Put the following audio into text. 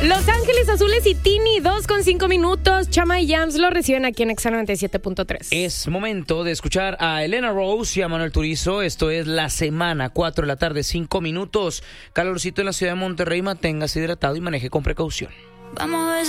Los Ángeles Azules y Tini, 2:05 minutos. Chama y Jams lo reciben aquí en Exa 97.3. Es momento de escuchar a Elena Rose y a Manuel Turizo. Esto es La Semana, 4 de la tarde, 5 minutos. Calorcito en la ciudad de Monterrey. Manténgase hidratado y maneje con precaución. Vamos a ver.